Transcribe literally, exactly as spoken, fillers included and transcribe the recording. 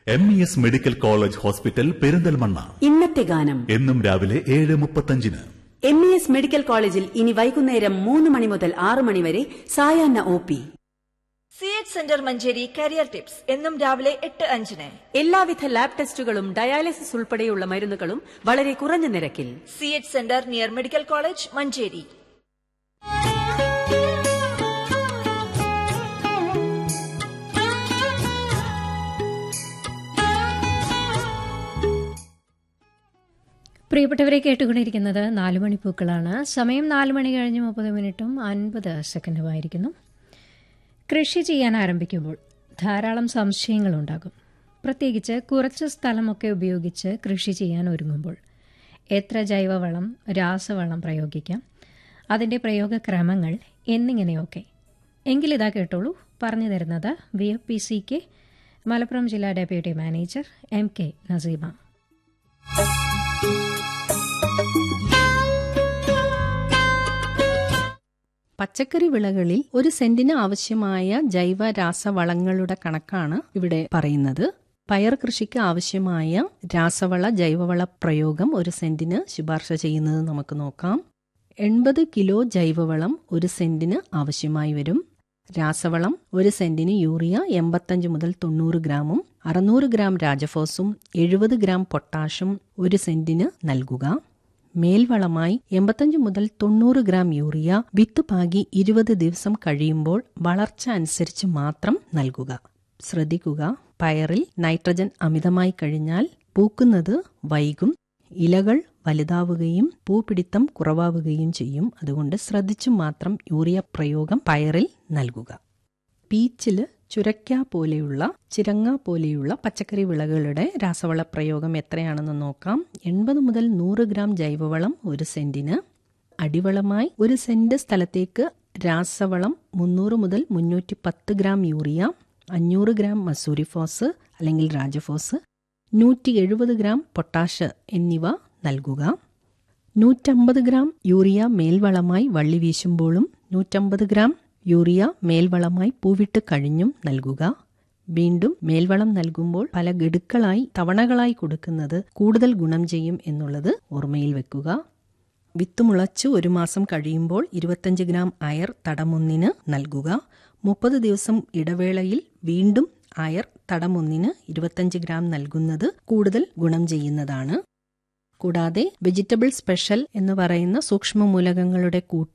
M E S medical college hospital Perinthalmanna. ഇന്നത്തെ ഗാനം എന്നും രാവിലെ ഏഴ് മുപ്പത്തഞ്ചിന്. എം ഇ എസ് മെഡിക്കൽ കോളേജിൽ ഇനി വൈകുന്നേരം മൂന്ന് മണി മുതൽ ആറ് മണി വരെ സായാഹ്ന O P. C H centre Manjeri career tips എന്നും രാവിലെ എട്ട് അഞ്ചിന്. എല്ലാവിധ ലാബ് ടെസ്റ്റുകളും ഡയാലിസിസ് ഉൾപ്പെടെയുള്ള മരുന്നുകളും വളരെ കുറഞ്ഞ നിരക്കിൽ. C H centre near medical college Manjeri. പ്രിയപ്പെട്ടവരെ, കേട്ടുകൊണ്ടിരിക്കുന്നത് നാലുമണിപ്പൂക്കളാണ്. സമയം നാല് മണി കഴിഞ്ഞ് മുപ്പത് മിനിറ്റും അൻപത് സെക്കൻഡുമായിരിക്കുന്നു. കൃഷി ചെയ്യാൻ ആരംഭിക്കുമ്പോൾ ധാരാളം സംശയങ്ങളുണ്ടാകും. പ്രത്യേകിച്ച് കുറച്ച് സ്ഥലമൊക്കെ ഉപയോഗിച്ച് കൃഷി ചെയ്യാൻ ഒരുങ്ങുമ്പോൾ എത്ര ജൈവവളം, രാസവളം പ്രയോഗിക്കാം, അതിൻ്റെ പ്രയോഗക്രമങ്ങൾ എന്നിങ്ങനെയൊക്കെ. എങ്കിലിതാ കേട്ടോളൂ, പറഞ്ഞു തരുന്നത് V F P C K Malappuram ജില്ലാ deputy manager M K Naseema. പച്ചക്കറി വിളകളിൽ ഒരു സെന്റിന് ആവശ്യമായ ജൈവ രാസവളങ്ങളുടെ കണക്കാണ് ഇവിടെ പറയുന്നത്. പയർ കൃഷിക്ക് ആവശ്യമായ രാസവള ജൈവവള പ്രയോഗം ഒരു സെന്റിന് ശുപാർശ ചെയ്യുന്നത് നമുക്ക് നോക്കാം. എൺപത് കിലോ ജൈവവളം ഒരു സെന്റിന് ആവശ്യമായി വരും. രാസവളം ഒരു സെന്റിന് യൂറിയ എൺപത്തഞ്ച് മുതൽ തൊണ്ണൂറ് ഗ്രാമും അറുന്നൂറ് ഗ്രാം രാജഫോസും എഴുപത് ഗ്രാം പൊട്ടാഷും ഒരു സെന്റിന് നൽകുക. മേൽവളമായി എൺപത്തഞ്ച് മുതൽ തൊണ്ണൂറ് ഗ്രാം യൂറിയ വിത്ത് പാകി ഇരുപത് ദിവസം കഴിയുമ്പോൾ വളർച്ച അനുസരിച്ച് മാത്രം നൽകുക. ശ്രദ്ധിക്കുക, പയറിൽ നൈട്രജൻ അമിതമായി കഴിഞ്ഞാൽ പൂക്കുന്നത് വൈകും, ഇലകൾ വലുതാവുകയും പൂപിടിത്തം കുറവാവുകയും ചെയ്യും. അതുകൊണ്ട് ശ്രദ്ധിച്ചു മാത്രം യൂറിയ പ്രയോഗം പയറിൽ നൽകുക. പീച്ചില് ചുരക്ക പോലെയുള്ള ചിരങ്ങ പോലെയുള്ള പച്ചക്കറി വിളകളുടെ രാസവള പ്രയോഗം എത്രയാണെന്ന് നോക്കാം. എൺപത് മുതൽ നൂറ് ഗ്രാം ജൈവവളം ഒരു സെന്റിന്. അടിവളമായി ഒരു സെന്റ് സ്ഥലത്തേക്ക് രാസവളം മുന്നൂറ് മുതൽ മുന്നൂറ്റി പത്ത് ഗ്രാം യൂറിയ, അഞ്ഞൂറ് ഗ്രാം മസൂരിഫോസ് അല്ലെങ്കിൽ രാജഫോസ്, നൂറ്റി എഴുപത് ഗ്രാം പൊട്ടാഷ് എന്നിവ നൽകുക. നൂറ്റമ്പത് ഗ്രാം യൂറിയ മേൽവളമായി വള്ളി വീശുമ്പോഴും നൂറ്റമ്പത് ഗ്രാം യൂറിയ മേൽവളമായി പൂവിട്ട് കഴിഞ്ഞും നൽകുക. വീണ്ടും മേൽവളം നൽകുമ്പോൾ പല ഗഡുക്കളായി തവണകളായി കൊടുക്കുന്നത് കൂടുതൽ ഗുണം ചെയ്യും എന്നുള്ളത് ഓർമ്മയിൽ വെക്കുക. വിത്തുമുളച്ച് ഒരു മാസം കഴിയുമ്പോൾ ഇരുപത്തഞ്ച് ഗ്രാം അയർ തടമൊന്നിന് നൽകുക. മുപ്പത് ദിവസം ഇടവേളയിൽ വീണ്ടും അയർ തടമൊന്നിന് ഇരുപത്തഞ്ച് ഗ്രാം നൽകുന്നത് കൂടുതൽ ഗുണം ചെയ്യുന്നതാണ്. കൂടാതെ വെജിറ്റബിൾ സ്പെഷ്യൽ എന്ന് പറയുന്ന സൂക്ഷ്മ മൂലകങ്ങളുടെ കൂട്ട്